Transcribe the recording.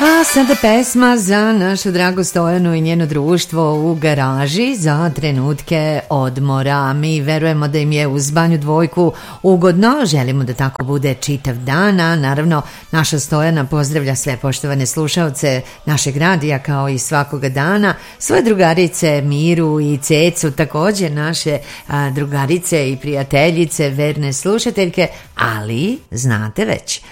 A sada pesma za našu dragu Stojanu i njeno društvo u garaži za trenutke odmora. Mi verujemo da im je uz Banju Dvojku ugodno, želimo da tako bude čitav dan, a naravno naša Stojana pozdravlja sve poštovane slušaoce našeg radija kao i svakoga dana, svoje drugarice Miru i Cecu, također naše drugarice i prijateljice, verne slušateljke, ali znate već,